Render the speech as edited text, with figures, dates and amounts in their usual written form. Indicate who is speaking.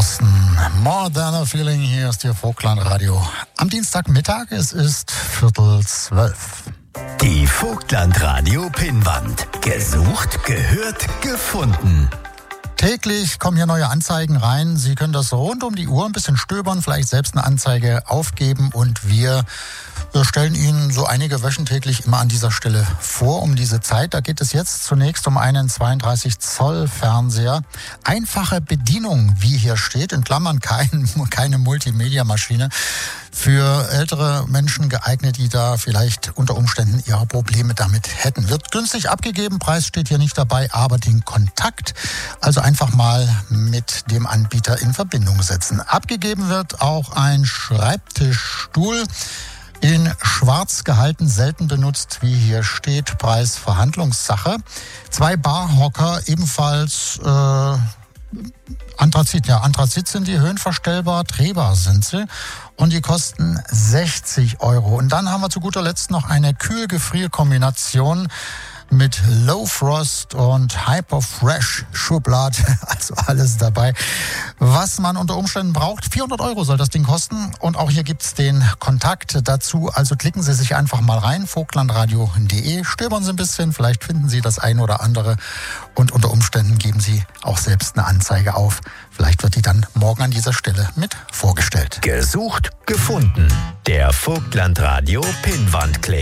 Speaker 1: Thorsten, More Than a Feeling, hier ist Ihr Vogtlandradio. Am Dienstagmittag, es ist 11:45.
Speaker 2: Die Vogtlandradio-Pinnwand. Gesucht, gehört, gefunden.
Speaker 1: Täglich kommen hier neue Anzeigen rein. Sie können das rund um die Uhr ein bisschen stöbern, vielleicht selbst eine Anzeige aufgeben und wir stellen Ihnen so einige wöchentlich immer an dieser Stelle vor um diese Zeit. Da geht es jetzt zunächst um einen 32 Zoll Fernseher. Einfache Bedienung, wie hier steht, in Klammern keine Multimedia-Maschine. Für ältere Menschen geeignet, die da vielleicht unter Umständen ihre Probleme damit hätten. Wird günstig abgegeben, Preis steht hier nicht dabei, aber den Kontakt, also einfach mal mit dem Anbieter in Verbindung setzen. Abgegeben wird auch ein Schreibtischstuhl, in schwarz gehalten, selten benutzt, wie hier steht, Preis Verhandlungssache. 2 Barhocker, ebenfalls Anthrazit sind die, höhenverstellbar, drehbar sind sie und die kosten 60 Euro. Und dann haben wir zu guter Letzt noch eine Kühl-Gefrier-Kombination mit Low Frost und Hyper Fresh Schublade, also alles dabei, was man unter Umständen braucht. 400 Euro soll das Ding kosten und auch hier gibt's den Kontakt dazu, also klicken Sie sich einfach mal rein, vogtlandradio.de, stöbern Sie ein bisschen, vielleicht finden Sie das ein oder andere und unter Umständen geben Sie auch selbst eine Anzeige auf. Vielleicht wird die dann morgen an dieser Stelle mit vorgestellt.
Speaker 2: Gesucht, gefunden. Der Vogtlandradio-Pinnwandklick.